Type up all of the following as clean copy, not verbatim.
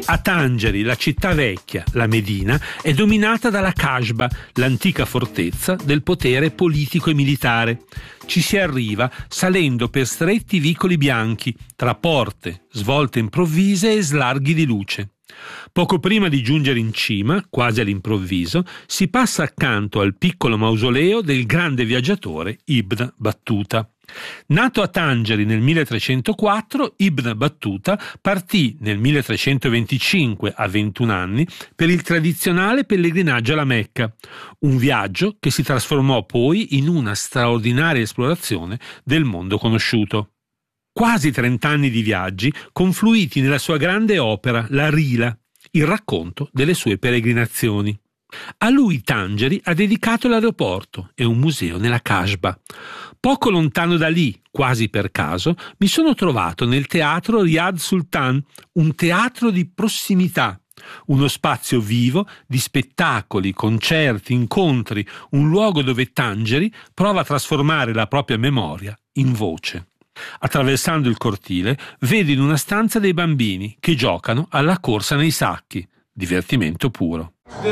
A Tangeri, la città vecchia, la Medina, è dominata dalla Kasbah, l'antica fortezza del potere politico e militare. Ci si arriva salendo per stretti vicoli bianchi, tra porte, svolte improvvise e slarghi di luce. Poco prima di giungere in cima, quasi all'improvviso, si passa accanto al piccolo mausoleo del grande viaggiatore Ibn Battuta. Nato a Tangeri nel 1304, Ibn Battuta partì nel 1325 a 21 anni per il tradizionale pellegrinaggio alla Mecca, un viaggio che si trasformò poi in una straordinaria esplorazione del mondo conosciuto. Quasi 30 anni di viaggi confluiti nella sua grande opera, la Rila, il racconto delle sue peregrinazioni. A lui Tangeri ha dedicato l'aeroporto e un museo nella Kasbah. Poco lontano da lì, quasi per caso, mi sono trovato nel teatro Riyad Sultan, un teatro di prossimità, uno spazio vivo di spettacoli, concerti, incontri, un luogo dove Tangeri prova a trasformare la propria memoria in voce. Attraversando il cortile, vedo in una stanza dei bambini che giocano alla corsa nei sacchi, divertimento puro.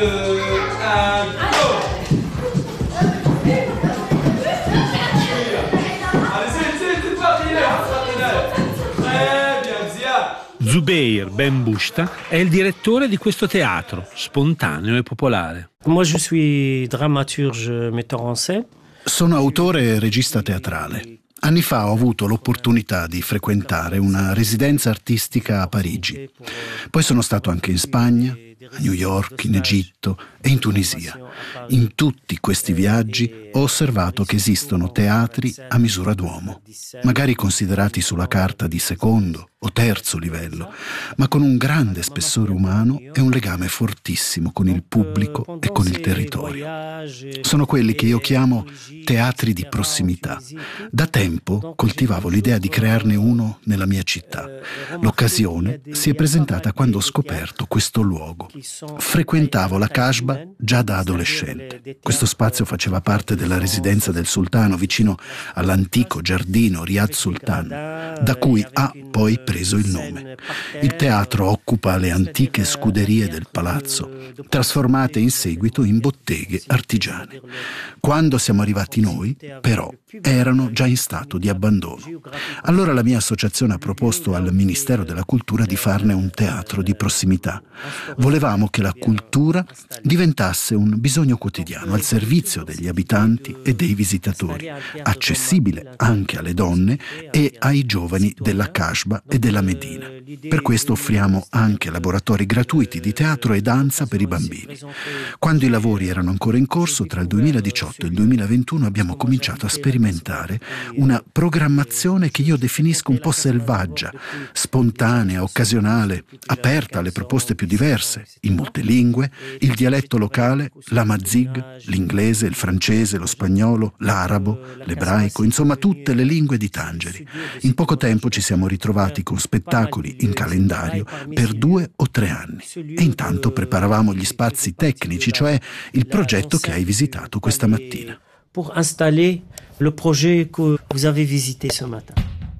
Zubeir Ben Bushta è il direttore di questo teatro, spontaneo e popolare. Moi je suis dramaturge, metteur en scène. Sono autore e regista teatrale. Anni fa ho avuto l'opportunità di frequentare una residenza artistica a Parigi. Poi sono stato anche in Spagna, a New York, in Egitto e in Tunisia. In tutti questi viaggi ho osservato che esistono teatri a misura d'uomo, magari considerati sulla carta di secondo o terzo livello, ma con un grande spessore umano e un legame fortissimo con il pubblico e con il territorio. Sono quelli che io chiamo teatri di prossimità. Da tempo coltivavo l'idea di crearne uno nella mia città. L'occasione si è presentata quando ho scoperto questo luogo. Frequentavo la Kasbah già da adolescente. Questo spazio faceva parte della residenza del sultano vicino all'antico giardino Riyad Sultan, da cui ha poi preso il nome. Il teatro occupa le antiche scuderie del palazzo, trasformate in seguito in botteghe artigiane. Quando siamo arrivati noi, però, erano già in stato di abbandono. Allora la mia associazione ha proposto al Ministero della Cultura di farne un teatro di prossimità. Volevamo che la cultura diventasse un bisogno quotidiano al servizio degli abitanti e dei visitatori, accessibile anche alle donne e ai giovani della Kasbah e della Medina. Per questo offriamo anche laboratori gratuiti di teatro e danza per i bambini. Quando i lavori erano ancora in corso, tra il 2018 e il 2021 abbiamo cominciato a sperimentare una programmazione che io definisco un po' selvaggia, spontanea, occasionale, aperta alle proposte più diverse, in molte lingue, il dialetto locale, l'amazigh, l'inglese, il francese, lo spagnolo, l'arabo, l'ebraico, insomma tutte le lingue di Tangeri. In poco tempo ci siamo ritrovati con spettacoli in calendario per 2 o 3 anni e intanto preparavamo gli spazi tecnici, cioè il progetto che hai visitato questa mattina. Pour installer le projet que vous avez visité ce matin.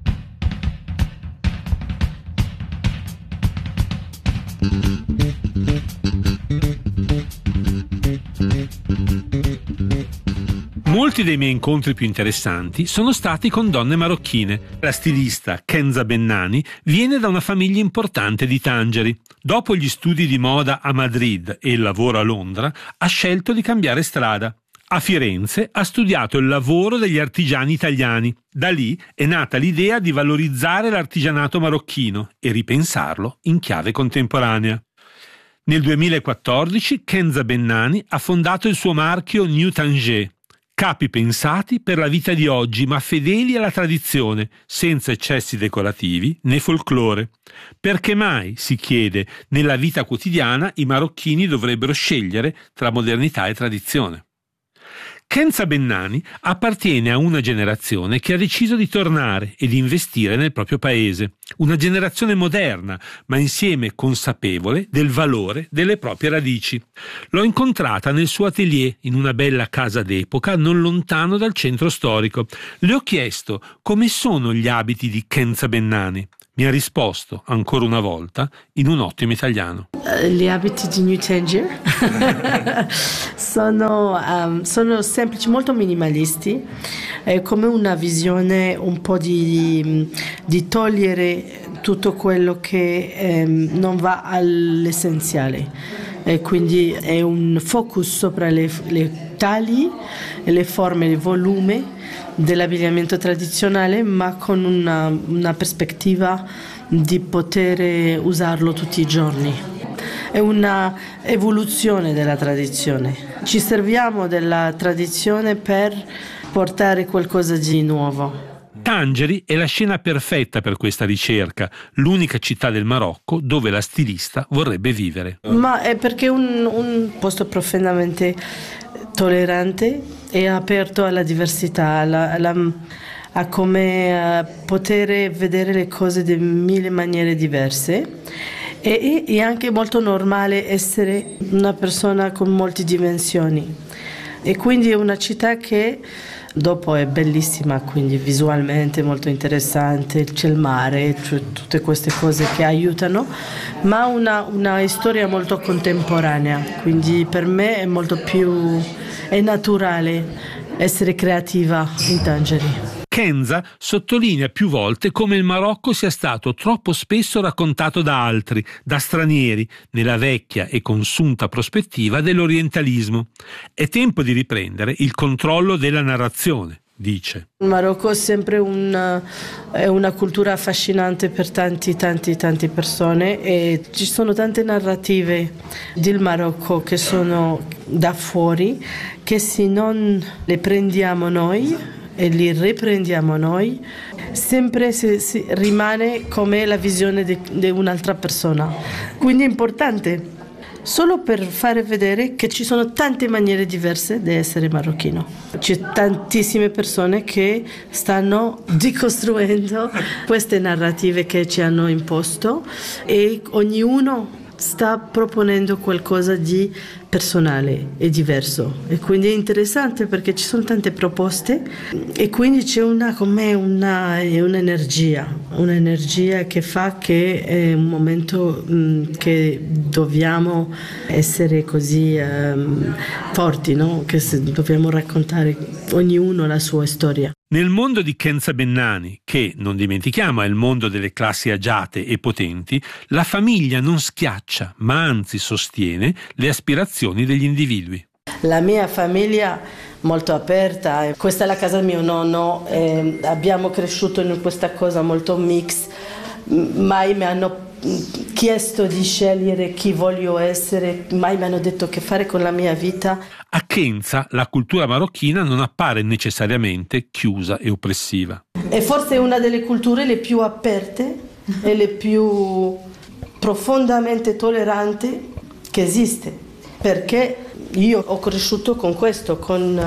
Molti dei miei incontri più interessanti sono stati con donne marocchine. La stilista Kenza Bennani viene da una famiglia importante di Tangeri. Dopo gli studi di moda a Madrid e il lavoro a Londra, ha scelto di cambiare strada. A Firenze ha studiato il lavoro degli artigiani italiani. Da lì è nata l'idea di valorizzare l'artigianato marocchino e ripensarlo in chiave contemporanea. Nel 2014 Kenza Bennani ha fondato il suo marchio New Tanger, capi pensati per la vita di oggi ma fedeli alla tradizione, senza eccessi decorativi né folklore. Perché mai, si chiede, nella vita quotidiana i marocchini dovrebbero scegliere tra modernità e tradizione? Kenza Bennani appartiene a una generazione che ha deciso di tornare e di investire nel proprio paese, una generazione moderna, ma insieme consapevole del valore delle proprie radici. L'ho incontrata nel suo atelier in una bella casa d'epoca non lontano dal centro storico. Le ho chiesto come sono gli abiti di Kenza Bennani. Mi ha risposto, ancora una volta, in un ottimo italiano. Gli abiti di New Tangier sono semplici, molto minimalisti, è come una visione un po' di togliere tutto quello che non va all'essenziale. E quindi è un focus sopra le tagli, le forme, il volume dell'abbigliamento tradizionale, ma con una prospettiva di poter usarlo tutti i giorni. È una evoluzione della tradizione. Ci serviamo della tradizione per portare qualcosa di nuovo. Tangeri è la scena perfetta per questa ricerca, l'unica città del Marocco dove la stilista vorrebbe vivere. Ma è perché è un posto profondamente tollerante e aperto alla diversità, a come poter vedere le cose di mille maniere diverse. E è anche molto normale essere una persona con molte dimensioni. E quindi è una città che dopo è bellissima, quindi visualmente molto interessante, c'è il mare, c'è tutte queste cose che aiutano, ma una storia molto contemporanea, quindi per me è molto più è naturale essere creativa in Tangeri. Kenza sottolinea più volte come il Marocco sia stato troppo spesso raccontato da altri, da stranieri, nella vecchia e consunta prospettiva dell'orientalismo. È tempo di riprendere il controllo della narrazione, dice. Il Marocco è sempre è una cultura affascinante per tante persone e ci sono tante narrative del Marocco che sono da fuori, che se non le prendiamo noi e li riprendiamo noi, sempre si rimane come la visione di un'altra persona. Quindi è importante solo per fare vedere che ci sono tante maniere diverse di essere marocchino. C'è tantissime persone che stanno decostruendo queste narrative che ci hanno imposto e ognuno sta proponendo qualcosa di personale e diverso, e quindi è interessante perché ci sono tante proposte e quindi c'è un'energia che fa che è un momento che dobbiamo essere così forti, no? Che dobbiamo raccontare ognuno la sua storia. Nel mondo di Kenza Bennani, che, non dimentichiamo, è il mondo delle classi agiate e potenti, la famiglia non schiaccia, ma anzi sostiene le aspirazioni degli individui. La mia famiglia molto aperta, questa è la casa di mio nonno, abbiamo cresciuto in questa cosa molto mix, mai mi hanno chiesto di scegliere chi voglio essere, mai mi hanno detto che fare con la mia vita. A Kenza la cultura marocchina non appare necessariamente chiusa e oppressiva. È forse una delle culture le più aperte e le più profondamente tolleranti che esiste, perché io ho cresciuto con questo, con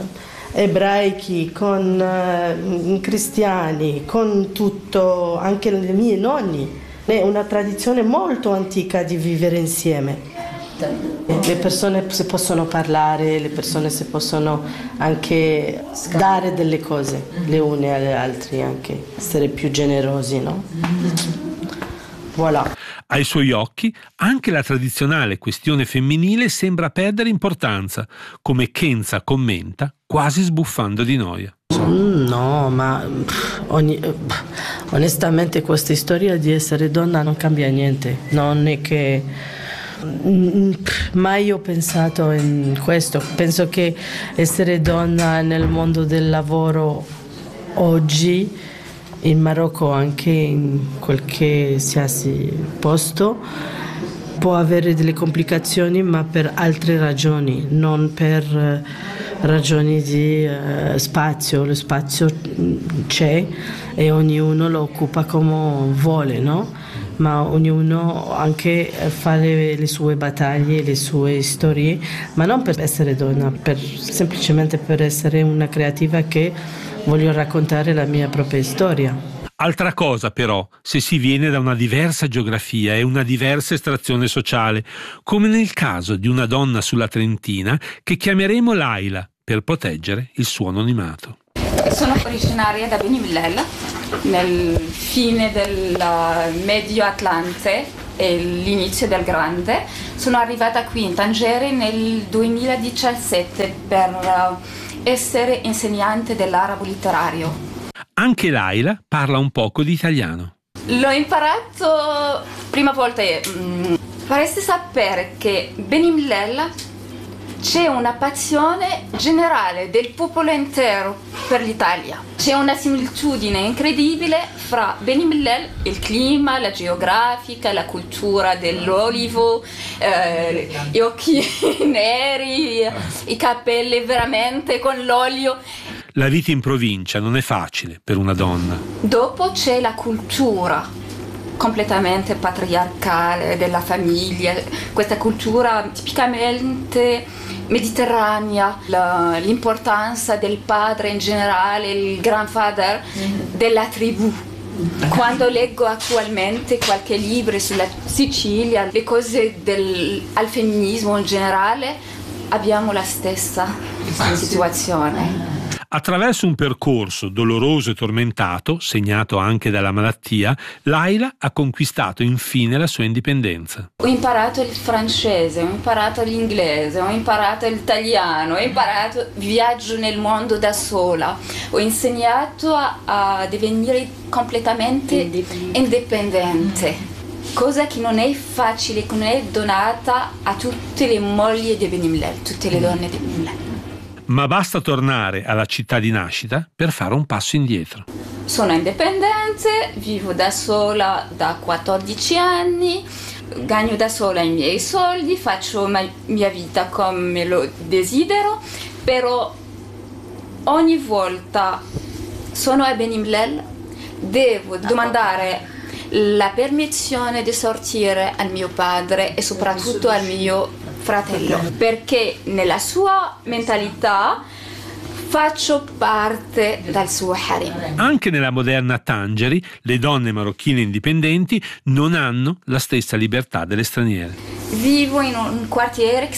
ebraici, con cristiani, con tutto, anche i miei nonni. È una tradizione molto antica di vivere insieme. Le persone si possono parlare, le persone si possono anche dare delle cose le une alle altre, anche essere più generosi, no? Voilà. Ai suoi occhi anche la tradizionale questione femminile sembra perdere importanza, come Kenza commenta, quasi sbuffando di noia. No, ma onestamente questa storia di essere donna non cambia niente, non è che mai ho pensato in questo. Penso che essere donna nel mondo del lavoro oggi in Marocco, anche in qualsiasi posto, può avere delle complicazioni, ma per altre ragioni, non per ragioni di spazio. Lo spazio c'è e ognuno lo occupa come vuole, no? Ma ognuno anche fa le sue battaglie, le sue storie, ma non per essere donna, semplicemente per essere una creativa che voglio raccontare la mia propria storia. Altra cosa però, se si viene da una diversa geografia e una diversa estrazione sociale, come nel caso di una donna sulla Trentina che chiameremo Laila per proteggere il suo anonimato. Sono originaria da Beni Mellel, nel fine del Medio Atlante e l'inizio del Grande. Sono arrivata qui in Tangeri nel 2017 per essere insegnante dell'arabo letterario. Anche Laila parla un poco di italiano. L'ho imparato prima volta. Vorresti sapere che Beni Mellel c'è una passione generale del popolo intero per l'Italia. C'è una similitudine incredibile fra Beni Mellel, il clima, la geografica, la cultura dell'olivo, gli occhi neri, i capelli veramente con l'olio. La vita in provincia non è facile per una donna. Dopo c'è la cultura completamente patriarcale della famiglia, questa cultura tipicamente mediterranea, l'importanza del padre in generale, il grandfather della tribù. Quando leggo attualmente qualche libro sulla Sicilia, le cose al femminismo in generale, abbiamo la stessa situazione. Attraverso un percorso doloroso e tormentato, segnato anche dalla malattia, Laila ha conquistato infine la sua indipendenza. Ho imparato il francese, ho imparato l'inglese, ho imparato l'italiano, viaggio nel mondo da sola, ho insegnato a divenire completamente indipendente. Cosa che non è facile, che non è donata a tutte le mogli di Beni Mellel, tutte le donne di Beni Mellel. Ma basta tornare alla città di nascita per fare un passo indietro. Sono indipendente, vivo da sola da 14 anni, gagno da sola i miei soldi, faccio la mia vita come lo desidero, però ogni volta sono a Beni Mellel, devo domandare la permissione di sortire al mio padre e soprattutto al mio fratello, perché nella sua mentalità faccio parte del suo harem. Anche nella moderna Tangeri le donne marocchine indipendenti non hanno la stessa libertà delle straniere. Vivo in un quartiere che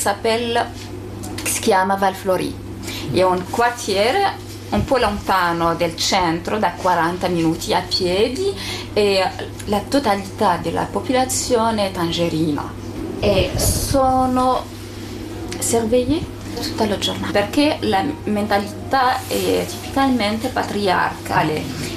si chiama Val Flori. È un quartiere un po' lontano del centro, da 40 minuti a piedi, e la totalità della popolazione è tangerina. E sono sorvegliate tutta la giornata perché la mentalità è tipicamente patriarcale.